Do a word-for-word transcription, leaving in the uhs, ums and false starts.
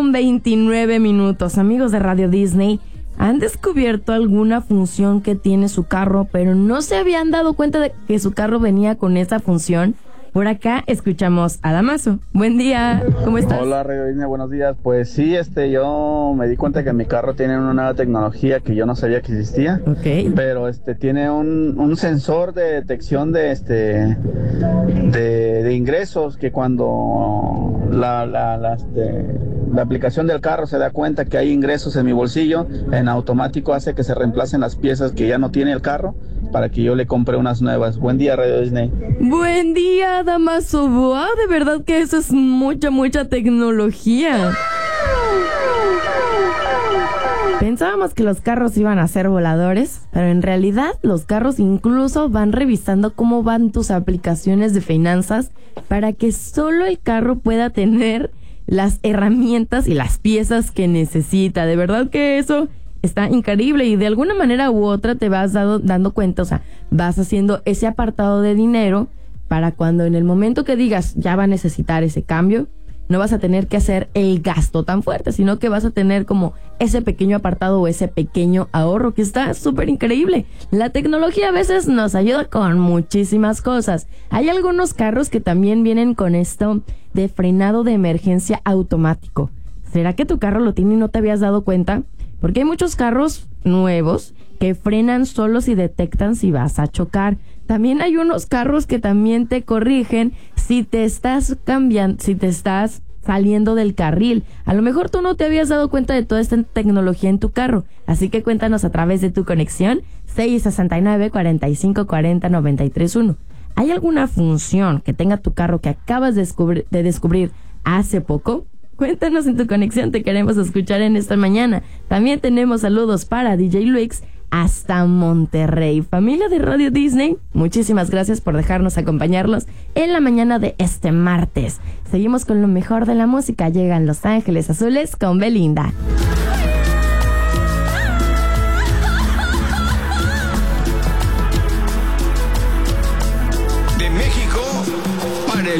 con veintinueve minutos. Amigos de Radio Disney, ¿han descubierto alguna función que tiene su carro, pero no se habían dado cuenta de que su carro venía con esa función? Por acá escuchamos a Damaso. Buen día, ¿cómo estás? Hola, Radio Disney, buenos días. Pues sí, este, yo me di cuenta que mi carro tiene una nueva tecnología que yo no sabía que existía. Ok. Pero este tiene un, un sensor de detección de este de, de ingresos que cuando la la, la, este, la aplicación del carro se da cuenta que hay ingresos en mi bolsillo, en automático hace que se reemplacen las piezas que ya no tiene el carro para que yo le compre unas nuevas. Buen día, Radio Disney. Buen día, Damaso. Wow, de verdad que eso es mucha, mucha tecnología. Pensábamos que los carros iban a ser voladores, pero en realidad los carros incluso van revisando cómo van tus aplicaciones de finanzas para que solo el carro pueda tener las herramientas y las piezas que necesita. De verdad que eso está increíble y de alguna manera u otra te vas dado, dando cuenta, o sea, vas haciendo ese apartado de dinero para cuando en el momento que digas ya va a necesitar ese cambio, no vas a tener que hacer el gasto tan fuerte, sino que vas a tener como ese pequeño apartado o ese pequeño ahorro que está súper increíble. La tecnología a veces nos ayuda con muchísimas cosas. Hay algunos carros que también vienen con esto de frenado de emergencia automático. ¿Será que tu carro lo tiene y no te habías dado cuenta? Porque hay muchos carros nuevos que frenan solo si detectan si vas a chocar. También hay unos carros que también te corrigen si te estás cambiando, si te estás saliendo del carril. A lo mejor tú no te habías dado cuenta de toda esta tecnología en tu carro. Así que cuéntanos a través de tu conexión seis sesenta y nueve, cuarenta y cinco, cuarenta, noventa y tres uno. ¿Hay alguna función que tenga tu carro que acabas de descubrir, de descubrir hace poco? Cuéntanos en tu conexión, te queremos escuchar en esta mañana. También tenemos saludos para D J Luis hasta Monterrey. Familia de Radio Disney, muchísimas gracias por dejarnos acompañarlos en la mañana de este martes. Seguimos con lo mejor de la música. Llegan Los Ángeles Azules con Belinda.